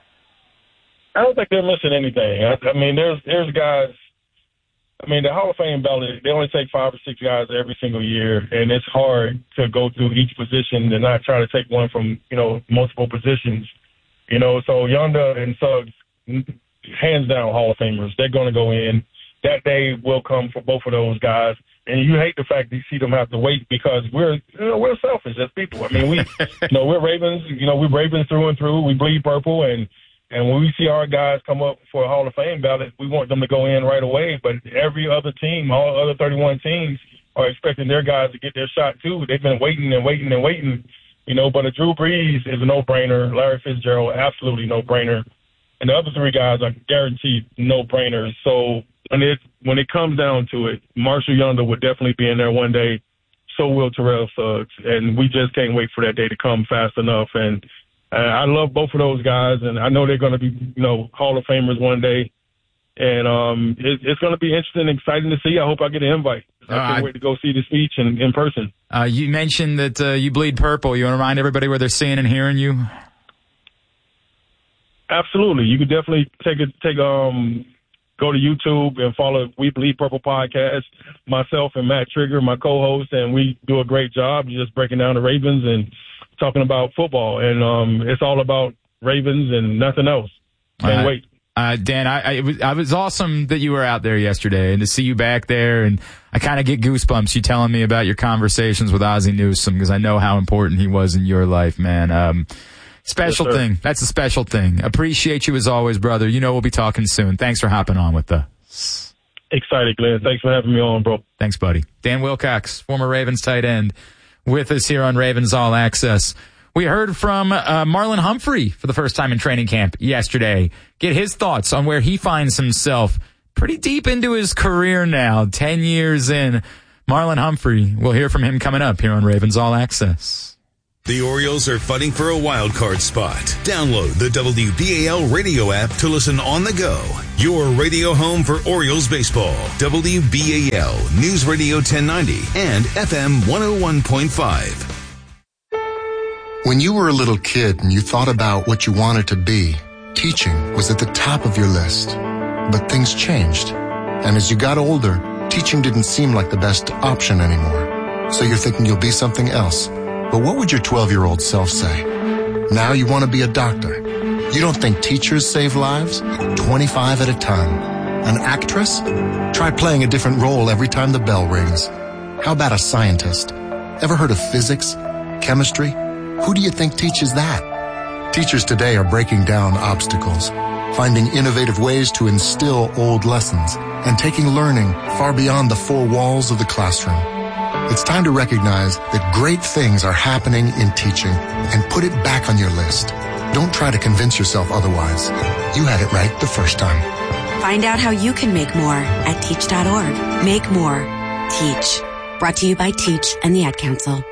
I don't think they're missing anything. I, I mean, there's, there's guys, I mean, the Hall of Fame ballot, they only take five or six guys every single year, and it's hard to go through each position and not try to take one from, you know, multiple positions. You know, so Yanda and Suggs, hands down Hall of Famers. They're going to go in. That day will come for both of those guys. And you hate the fact that you see them have to wait, because we're, you know, we're selfish as people. I mean, we, you know, we're Ravens, you know, we're Ravens through and through. We bleed purple. And, and when we see our guys come up for a Hall of Fame ballot, we want them to go in right away. But every other team, all other thirty-one teams are expecting their guys to get their shot too. They've been waiting and waiting and waiting, you know, but a Drew Brees is a no-brainer. Larry Fitzgerald, absolutely no-brainer. And the other three guys are guaranteed no-brainers. So, When it when it comes down to it, Marshall Yanda would definitely be in there one day. So will Terrell Suggs, and we just can't wait for that day to come fast enough. And uh, I love both of those guys, and I know they're going to be, you know, Hall of Famers one day. And um, it, it's going to be interesting and exciting to see. I hope I get an invite. I can't uh, wait to go see the speech in, in person. Uh, you mentioned that uh, you bleed purple. You want to remind everybody where they're seeing and hearing you? Absolutely. You could definitely take it. Take um. Go to YouTube and follow We Bleed Purple podcast. Myself and Matt Trigger, my co-host, and we do a great job just breaking down the Ravens and talking about football. And um, it's all about Ravens and nothing else. Can't uh, wait. Uh, Dan, I, I, it was, I was awesome that you were out there yesterday and to see you back there. And I kind of get goosebumps you telling me about your conversations with Ozzie Newsome, because I know how important he was in your life, man. Um, Special yes, thing. That's a special thing. Appreciate you as always, brother. You know we'll be talking soon. Thanks for hopping on with us. Excited, Glenn. Thanks for having me on, bro. Thanks, buddy. Dan Wilcox, former Ravens tight end, with us here on Ravens All Access. We heard from uh, Marlon Humphrey for the first time in training camp yesterday. Get his thoughts on where he finds himself pretty deep into his career now, ten years in. Marlon Humphrey, we'll hear from him coming up here on Ravens All Access. The Orioles are fighting for a wild card spot. Download the W B A L radio app to listen on the go. Your radio home for Orioles baseball. W B A L News Radio ten ninety and F M one oh one point five. When you were a little kid and you thought about what you wanted to be, teaching was at the top of your list. But things changed. And as you got older, teaching didn't seem like the best option anymore. So you're thinking you'll be something else. But what would your twelve-year-old self say? Now you want to be a doctor. You don't think teachers save lives? twenty-five at a time. An actress? Try playing a different role every time the bell rings. How about a scientist? Ever heard of physics? Chemistry? Who do you think teaches that? Teachers today are breaking down obstacles, finding innovative ways to instill old lessons, and taking learning far beyond the four walls of the classroom. It's time to recognize that great things are happening in teaching and put it back on your list. Don't try to convince yourself otherwise. You had it right the first time. Find out how you can make more at teach dot org. Make more. Teach. Brought to you by Teach and the Ad Council.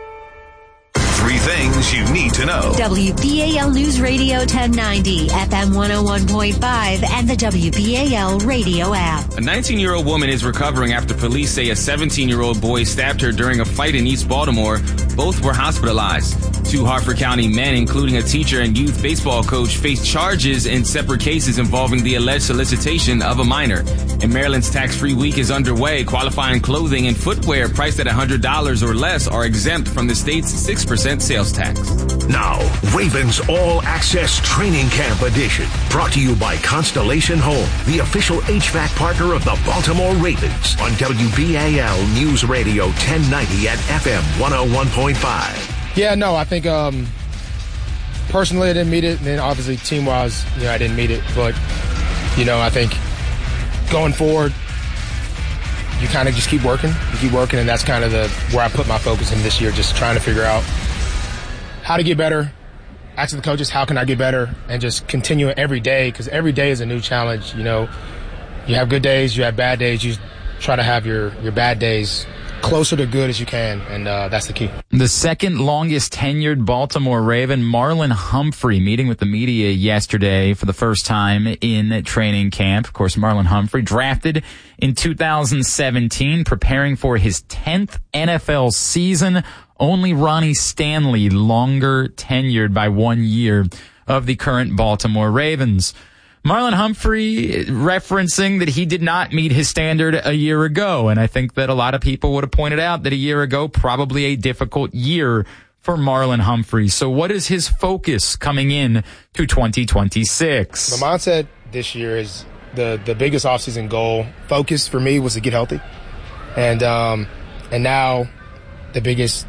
Three things you need to know. W B A L News Radio ten ninety, F M one oh one point five, and the W B A L radio app. A nineteen-year-old woman is recovering after police say a seventeen-year-old boy stabbed her during a fight in East Baltimore. Both were hospitalized. Two Harford County men, including a teacher and youth baseball coach, faced charges in separate cases involving the alleged solicitation of a minor. And Maryland's tax-free week is underway. Qualifying clothing and footwear priced at one hundred dollars or less are exempt from the state's six percent sales tax. Now, Ravens All Access Training Camp Edition. Brought to you by Constellation Home, the official H V A C partner of the Baltimore Ravens. On W B A L News Radio ten ninety at F M one oh one point five. Yeah, no, I think um, personally I didn't meet it. And then obviously team-wise, you know, I didn't meet it. But, you know, I think going forward, you kind of just keep working. You keep working, and that's kind of the where I put my focus in this year, just trying to figure out how to get better, asking the coaches, how can I get better, and just continue it every day, because every day is a new challenge. You know, you have good days, you have bad days. You try to have your, your bad days closer to good as you can, and uh, that's the key. The second longest tenured Baltimore Raven, Marlon Humphrey, meeting with the media yesterday for the first time in training camp. Of course, Marlon Humphrey, drafted in two thousand seventeen, preparing for his tenth N F L season. Only Ronnie Stanley longer tenured by one year of the current Baltimore Ravens. Marlon Humphrey referencing that he did not meet his standard a year ago, and I think that a lot of people would have pointed out that a year ago, probably a difficult year for Marlon Humphrey. So what is his focus coming in to twenty twenty-six? My mindset this year is the, the biggest offseason goal, focus for me, was to get healthy. And, um, and now the biggest,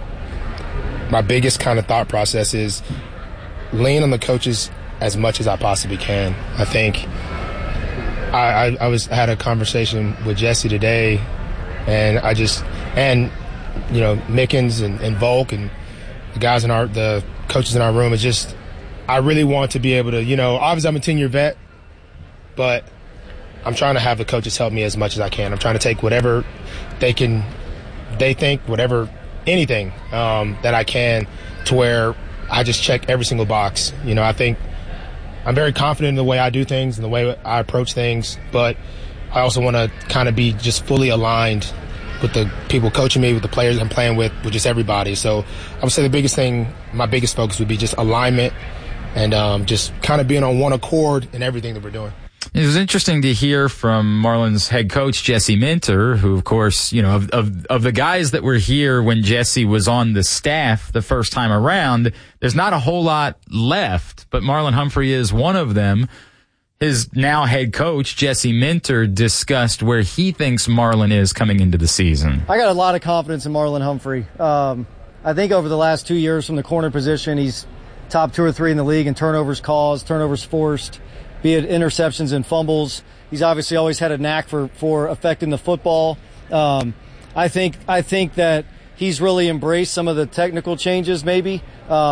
my biggest kind of thought process is lean on the coaches as much as I possibly can. I think I, I, I was I had a conversation with Jesse today, and I just and you know Mickens and, and Volk and the guys in our the coaches in our room. It's just I really want to be able to you know obviously I'm a ten-year vet, but I'm trying to have the coaches help me as much as I can. I'm trying to take whatever they can, they think whatever anything um, that I can to where I just check every single box. You know I think. I'm very confident in the way I do things and the way I approach things, but I also want to kind of be just fully aligned with the people coaching me, with the players I'm playing with, with just everybody. So I would say the biggest thing, my biggest focus would be just alignment and um, just kind of being on one accord in everything that we're doing. It was interesting to hear from Marlins head coach Jesse Minter, who, of course, you know, of, of, of the guys that were here when Jesse was on the staff the first time around, there's not a whole lot left, but Marlon Humphrey is one of them. His now head coach, Jesse Minter, discussed where he thinks Marlon is coming into the season. I got a lot of confidence in Marlon Humphrey. Um, I think over the last two years from the corner position, he's top two or three in the league in turnovers caused, turnovers forced, be it interceptions and fumbles. He's obviously always had a knack for, for affecting the football. Um, I think I think that he's really embraced some of the technical changes maybe. Um,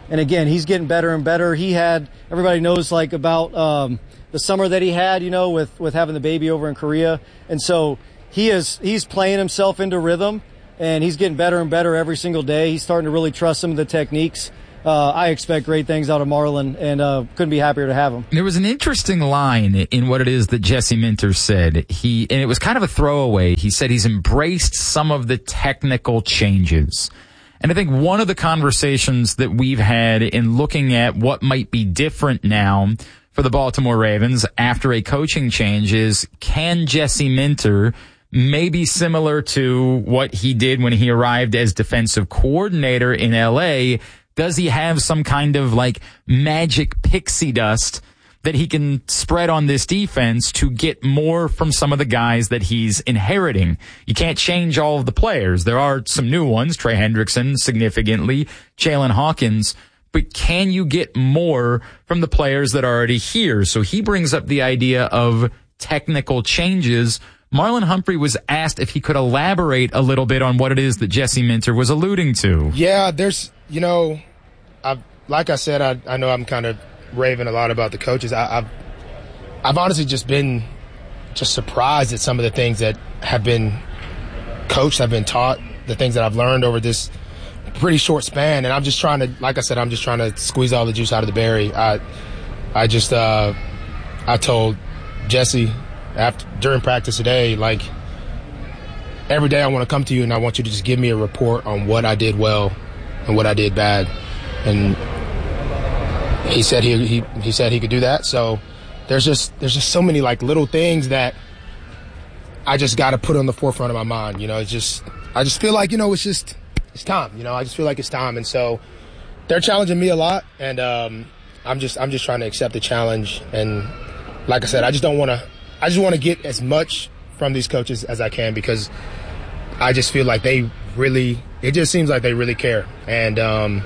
And again, he's getting better and better. He had, everybody knows like about um, the summer that he had, you know, with, with having the baby over in Korea. And so he is, he's playing himself into rhythm, and he's getting better and better every single day. He's starting to really trust some of the techniques. Uh, I expect great things out of Marlon, and uh, couldn't be happier to have him. There was an interesting line in what it is that Jesse Minter said. He, and it was kind of a throwaway. He said he's embraced some of the technical changes. And I think one of the conversations that we've had in looking at what might be different now for the Baltimore Ravens after a coaching change is, can Jesse Minter, maybe similar to what he did when he arrived as defensive coordinator in L A, does he have some kind of like magic pixie dust that he can spread on this defense to get more from some of the guys that he's inheriting? You can't change all of the players. There are some new ones, Trey Hendrickson significantly, Jalen Hawkins, but can you get more from the players that are already here? So he brings up the idea of technical changes. Marlon Humphrey was asked if he could elaborate a little bit on what it is that Jesse Minter was alluding to. Yeah, there's, you know, I've, like I said, I, I know I'm kind of raving a lot about the coaches. I, I've, I've honestly just been just surprised at some of the things that have been coached, have been taught, the things that I've learned over this pretty short span. And I'm just trying to, like I said, I'm just trying to squeeze all the juice out of the berry. I, I just, uh, I told Jesse after during practice today, like, every day I want to come to you and I want you to just give me a report on what I did well and what I did bad. And he said he he he said he could do that. So there's just there's just so many like little things that I just got to put on the forefront of my mind. You know, it's just I just feel like, you know, it's just it's time. You know, I just feel like it's time. And so they're challenging me a lot, and um, I'm just I'm just trying to accept the challenge. And like I said, I just don't want to. I just want to get as much from these coaches as I can, because I just feel like they really, it just seems like they really care. And um,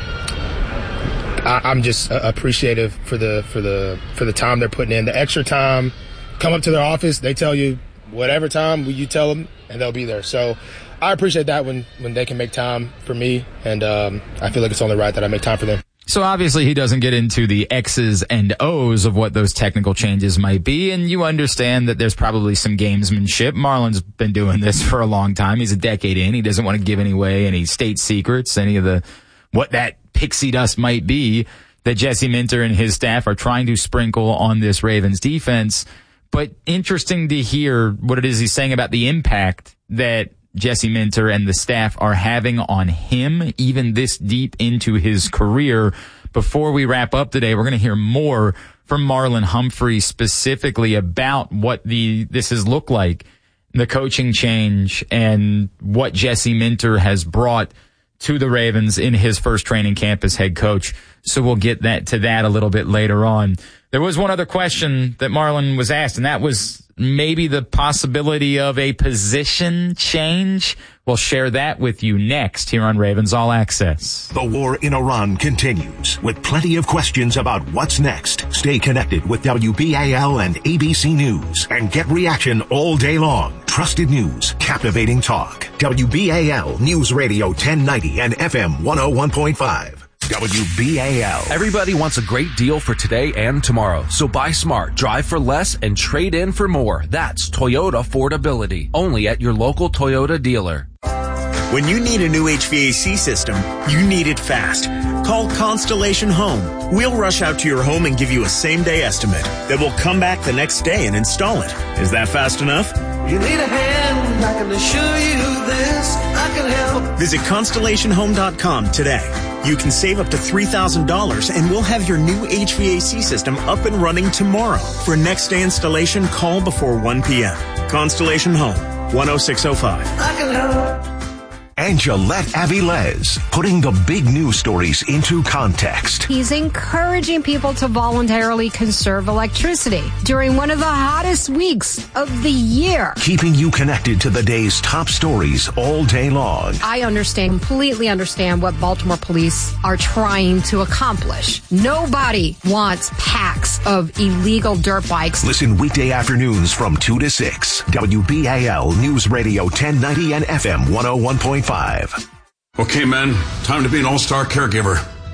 I, I'm just uh, appreciative for the, for the, for the time they're putting in, the extra time. Come up to their office, they tell you whatever time you tell them, and they'll be there. So I appreciate that when, when they can make time for me. And um, I feel like it's only right that I make time for them. So obviously he doesn't get into the X's and O's of what those technical changes might be, and you understand that there's probably some gamesmanship. Marlon's been doing this for a long time. He's a decade in. He doesn't want to give any away any state secrets, any of the what that pixie dust might be that Jesse Minter and his staff are trying to sprinkle on this Ravens defense. But interesting to hear what it is he's saying about the impact that Jesse Minter and the staff are having on him, even this deep into his career. Before we wrap up today, we're going to hear more from Marlon Humphrey specifically about what the this has looked like, the coaching change, and what Jesse Minter has brought to the Ravens in his first training camp as head coach. So we'll get that to that a little bit later on. There was one other question that Marlon was asked, and that was maybe the possibility of a position change. We'll share that with you next here on Ravens All Access. The war in Iran continues with plenty of questions about what's next. Stay connected with W B A L and A B C News and get reaction all day long. Trusted news, captivating talk. W B A L News Radio ten ninety and F M one oh one point five. W B A L. Everybody wants a great deal for today and tomorrow. So buy smart, drive for less, and trade in for more. That's Toyota Affordability. Only at your local Toyota dealer. When you need a new H V A C system, you need it fast. Call Constellation Home. We'll rush out to your home and give you a same-day estimate. Then we'll come back the next day and install it. Is that fast enough? You need a hand, I can assure you this, I can help. Visit Constellation Home dot com today. You can save up to three thousand dollars, and we'll have your new H V A C system up and running tomorrow. For next day installation, call before one p.m. Constellation Home, one oh six oh five. I can help. And Gillette Avilés, putting the big news stories into context. He's encouraging people to voluntarily conserve electricity during one of the hottest weeks of the year. Keeping you connected to the day's top stories all day long. I understand, completely understand what Baltimore police are trying to accomplish. Nobody wants packs of illegal dirt bikes. Listen weekday afternoons from two to six. W B A L News Radio ten ninety and F M one oh one point five. Okay, men, time to be an all-star caregiver.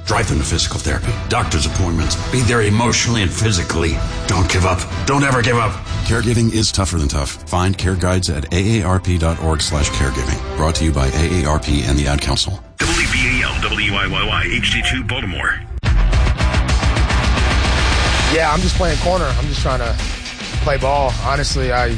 Drive them to physical therapy, doctor's appointments. Be there emotionally and physically. Don't give up. Don't ever give up. Caregiving is tougher than tough. Find care guides at aarp.org slash caregiving. Brought to you by A A R P and the Ad Council. W B A L, W I Y Y, H D two, Baltimore. Yeah, I'm just playing corner. I'm just trying to play ball. Honestly, I,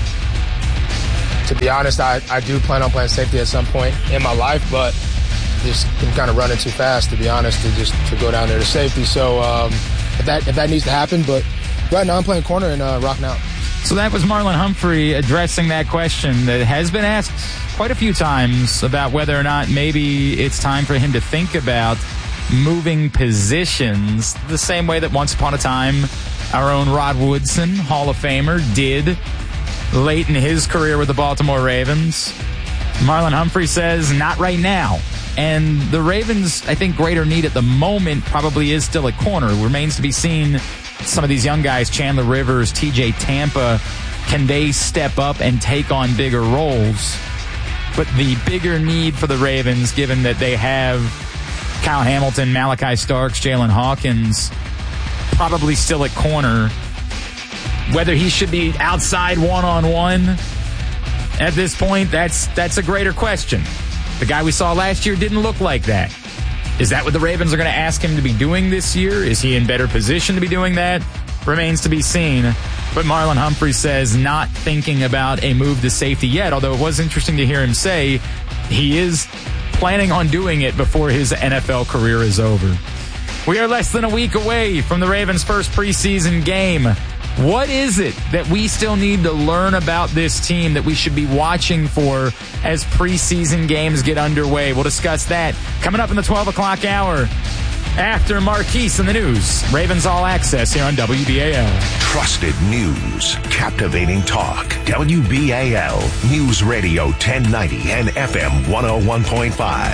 to be honest, I, I do plan on playing safety at some point in my life, but just been kind of running too fast, to be honest, to just to go down there to safety. So um, if that if that needs to happen, but right now I'm playing corner and uh, rocking out. So that was Marlon Humphrey addressing that question that has been asked quite a few times about whether or not maybe it's time for him to think about moving positions the same way that once upon a time our own Rod Woodson, Hall of Famer, did late in his career with the Baltimore Ravens. Marlon Humphrey says not right now. And the Ravens, I think, greater need at the moment probably is still at corner. It remains to be seen. Some of these young guys, Chandler Rivers, T J Tampa, can they step up and take on bigger roles? But the bigger need for the Ravens, given that they have Kyle Hamilton, Malachi Starks, Jalen Hawkins, probably still at corner. Whether he should be outside one-on-one at this point, that's that's a greater question. The guy we saw last year didn't look like that. Is that what the Ravens are going to ask him to be doing this year? Is he in better position to be doing that? Remains to be seen. But Marlon Humphrey says not thinking about a move to safety yet, although it was interesting to hear him say he is planning on doing it before his N F L career is over. We are less than a week away from the Ravens' first preseason game. What is it that we still need to learn about this team that we should be watching for as preseason games get underway? We'll discuss that coming up in the twelve o'clock hour after Marquise in the news. Ravens All Access here on W B A L. Trusted news, captivating talk. W B A L News Radio ten ninety and F M one oh one point five.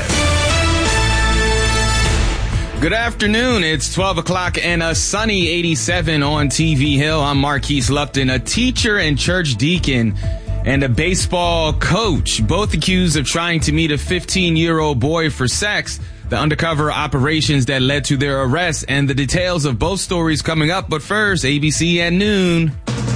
Good afternoon. It's twelve o'clock and a sunny eighty-seven on T V Hill. I'm Marquise Lupton, a teacher and church deacon and a baseball coach, both accused of trying to meet a fifteen-year-old boy for sex. The undercover operations that led to their arrest and the details of both stories coming up. But first, A B C at noon.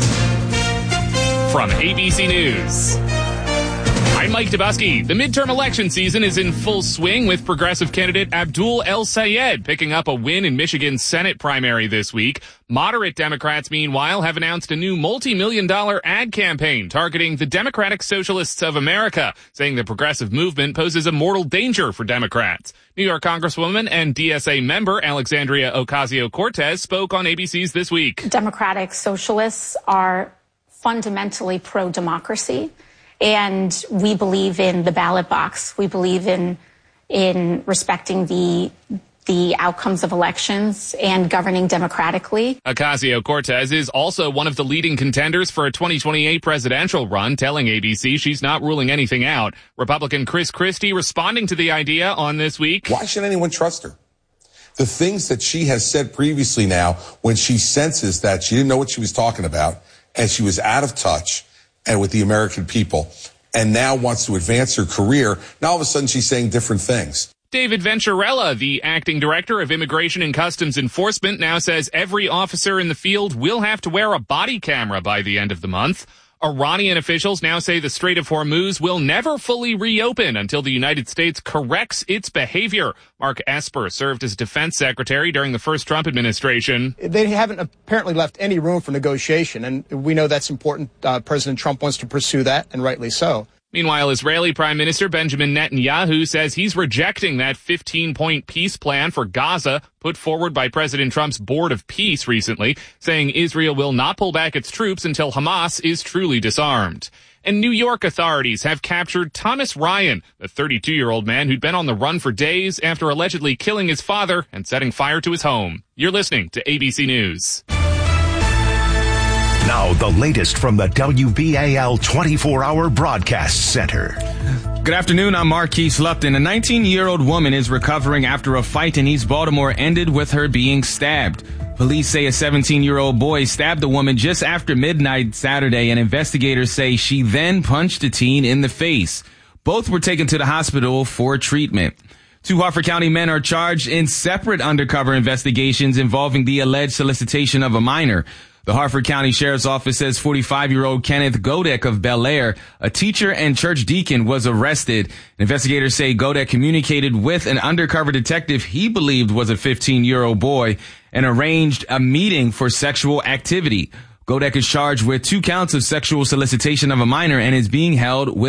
From A B C News, I'm Mike Dubusky. The midterm election season is in full swing with progressive candidate Abdul El Sayed picking up a win in Michigan's Senate primary this week. Moderate Democrats, meanwhile, have announced a new multi-million dollar ad campaign targeting the Democratic Socialists of America, saying the progressive movement poses a mortal danger for Democrats. New York Congresswoman and D S A member Alexandria Ocasio-Cortez spoke on A B C's This Week. Democratic Socialists are fundamentally pro-democracy. And we believe in the ballot box. We believe in in respecting the the outcomes of elections and governing democratically. Ocasio-Cortez is also one of the leading contenders for a twenty twenty-eight presidential run, telling A B C she's not ruling anything out. Republican Chris Christie responding to the idea on This Week. Why should anyone trust her? The things that she has said previously now, when she senses that she didn't know what she was talking about and she was out of touch and with the American people, and now wants to advance her career. Now all of a sudden she's saying different things. David Venturella, the acting director of Immigration and Customs Enforcement, now says every officer in the field will have to wear a body camera by the end of the month. Iranian officials now say the Strait of Hormuz will never fully reopen until the United States corrects its behavior. Mark Esper served as defense secretary during the first Trump administration. They haven't apparently left any room for negotiation, and we know that's important. Uh, President Trump wants to pursue that, and rightly so. Meanwhile, Israeli Prime Minister Benjamin Netanyahu says he's rejecting that fifteen-point peace plan for Gaza put forward by President Trump's Board of Peace recently, saying Israel will not pull back its troops until Hamas is truly disarmed. And New York authorities have captured Thomas Ryan, the thirty-two-year-old man who'd been on the run for days after allegedly killing his father and setting fire to his home. You're listening to A B C News. Now, the latest from the W B A L twenty-four hour Broadcast Center. Good afternoon, I'm Marquise Lupton. A nineteen-year-old woman is recovering after a fight in East Baltimore ended with her being stabbed. Police say a seventeen-year-old boy stabbed the woman just after midnight Saturday, and investigators say she then punched the teen in the face. Both were taken to the hospital for treatment. Two Harford County men are charged in separate undercover investigations involving the alleged solicitation of a minor. The Harford County Sheriff's Office says forty-five-year-old Kenneth Godek of Bel Air, a teacher and church deacon, was arrested. Investigators say Godek communicated with an undercover detective he believed was a fifteen-year-old boy and arranged a meeting for sexual activity. Godek is charged with two counts of sexual solicitation of a minor and is being held with